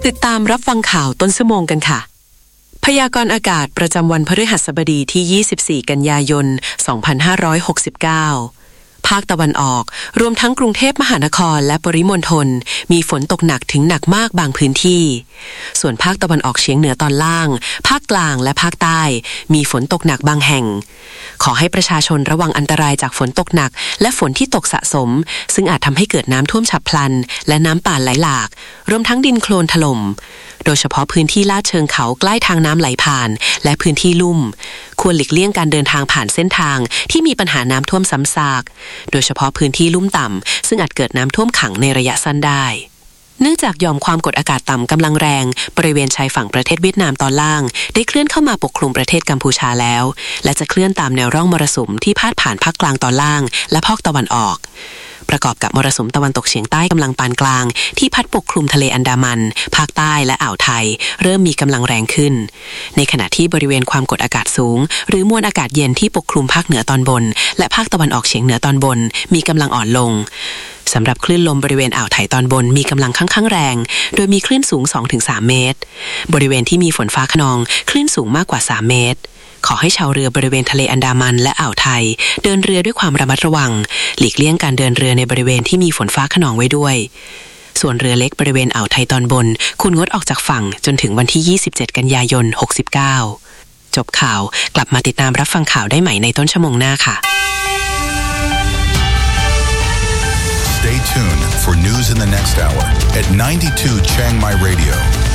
ติดตามรับฟังข่าวต้นชั่วโมงกันค่ะพยากรณ์อากาศประจำวันพฤหัสบดีที่24กันยายน2569ภาคตะวันออกรวมทั้งกรุงเทพมหานครและปริมณฑลมีฝนตกหนักถึงหนักมากบางพื้นที่ส่วนภาคตะวันออกเฉียงเหนือตอนล่างภาคกลางและภาคใต้มีฝนตกหนักบางแห่งขอให้ประชาชนระวังอันตรายจากฝนตกหนักและฝนที่ตกสะสมซึ่งอาจทำให้เกิดน้ำท่วมฉับพลันและน้ำป่าไหลหลากรวมทั้งดินโคลนถล่มโดยเฉพาะพื้นที่ลาดเชิงเขาใกล้ทางน้ำไหลผ่านและพื้นที่ลุ่มควรหลีกเลี่ยงการเดินทางผ่านเส้นทางที่มีปัญหาน้ำท่วมซ้ำซากโดยเฉพาะพื้นที่ลุ่มต่ำซึ่งอาจเกิดน้ำท่วมขังในระยะสั้นได้เนื่องจากหย่อมความกดอากาศต่ำกำลังแรงบริเวณชายฝั่งประเทศเวียดนามตอนล่างได้เคลื่อนเข้ามาปกคลุมประเทศกัมพูชาแล้วและจะเคลื่อนตามแนวร่องมรสุมที่พาดผ่านภาคกลางตอนล่างและภาคตะวันออกประกอบกับมรสุมตะวันตกเฉียงใต้กำลังปานกลางที่พัดปกคลุมทะเลอันดามันภาคใต้และอ่าวไทยเริ่มมีกำลังแรงขึ้นในขณะที่บริเวณความกดอากาศสูงหรือมวลอากาศเย็นที่ปกคลุมภาคเหนือตอนบนและภาคตะวันออกเฉียงเหนือตอนบนมีกำลังอ่อนลงสำหรับคลื่นลมบริเวณอ่าวไทยตอนบนมีกำลังค่อนข้างแรงโดยมีคลื่นสูง 2-3 เมตรบริเวณที่มีฝนฟ้าคะนองคลื่นสูงมากกว่า3เมตรขอให้ชาวเรือบริเวณทะเลอันดามันและอ่าวไทยเดินเรือด้วยความระมัดระวังหลีกเลี่ยงการเดินเรือในบริเวณที่มีฝนฟ้าคะนองไว้ด้วยส่วนเรือเล็กบริเวณอ่าวไทยตอนบนควรงดออกจากฝั่งจนถึงวันที่27กันยายน69จบข่าวกลับมาติดตามรับฟังข่าวได้ใหม่ในต้นชั่วโมงหน้าค่ะ Stay tuned for news in the next hour at 92 Chiang Mai Radio